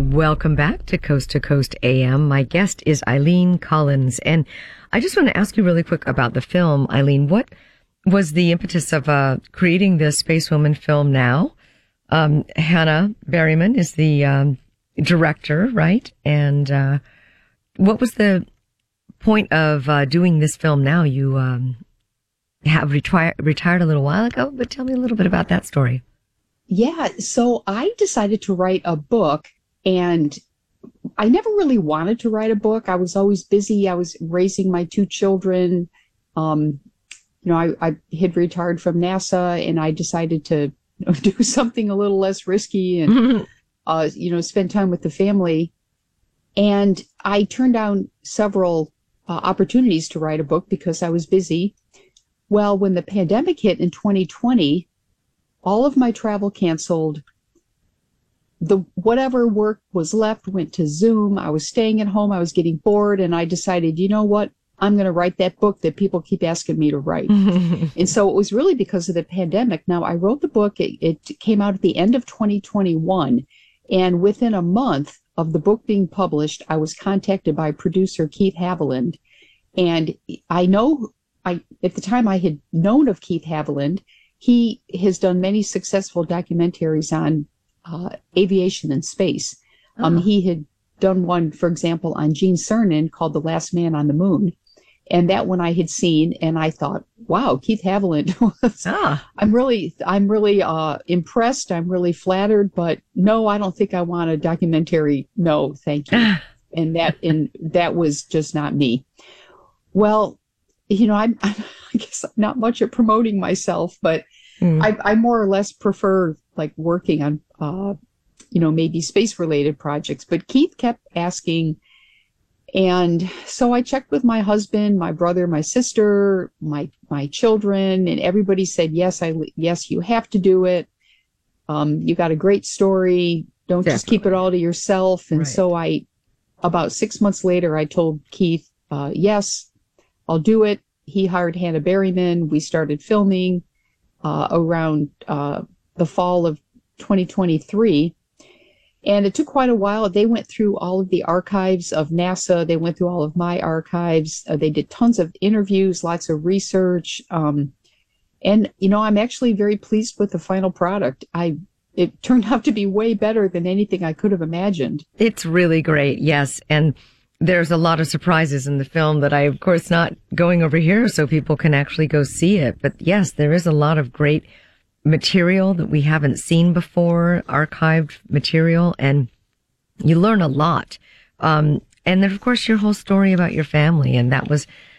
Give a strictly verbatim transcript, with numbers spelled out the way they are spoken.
Welcome back to Coast to Coast A M. My guest is Eileen Collins, and I just want to ask you really quick about the film. Eileen, what was the impetus of uh, creating the Space Woman film now? Um, Hannah Berryman is the um, director, right? And uh, what was the point of uh, doing this film now? You um, have retri- retired a little while ago, but tell me a little bit about that story. Yeah, so I decided to write a book, and I never really wanted to write a book. I was always busy. I was raising my two children. Um, you know, I, I had retired from NASA, and I decided to you know, do something a little less risky and, uh, you know, spend time with the family. And I turned down several uh, opportunities to write a book because I was busy. Well, when the pandemic hit in twenty twenty, all of my travel canceled. The whatever work was left went to Zoom. I was staying at home. I was getting bored, and I decided, you know what? I'm going to write that book that people keep asking me to write. And so it was really because of the pandemic. Now, I wrote the book. It, it came out at the end of twenty twenty-one, and within a month of the book being published, I was contacted by producer Keith Haviland, and I know I at the time I had known of Keith Haviland. He has done many successful documentaries on uh, aviation and space. Oh. Um, he had done one, for example, on Gene Cernan called The Last Man on the Moon. And that one I had seen, and I thought, wow, Keith Haviland was, ah. I'm really, I'm really uh, impressed. I'm really flattered, but no, I don't think I want a documentary. No, thank you. and that, and that was just not me. Well, you know, I'm, I'm, I guess I'm not much at promoting myself, but mm. I, I more or less prefer like working on, uh, you know, maybe space related projects. But Keith kept asking. And so I checked with my husband, my brother, my sister, my, my children, and everybody said, yes, I, yes, you have to do it. Um, you got a great story. Don't Definitely. Just keep it all to yourself. And right. so I, about six months later, I told Keith, uh, yes, I'll do it. He hired Hannah Berryman. We started filming uh, around uh, the fall of twenty twenty-three. And it took quite a while. They went through all of the archives of NASA. They went through all of my archives. Uh, they did tons of interviews, lots of research. Um, and, you know, I'm actually very pleased with the final product. I It turned out to be way better than anything I could have imagined. It's really great, yes. And there's a lot of surprises in the film that I, of course, not going over here so people can actually go see it. But yes, there is a lot of great material that we haven't seen before, archived material, and you learn a lot. Um, and then, of course, your whole story about your family. And that was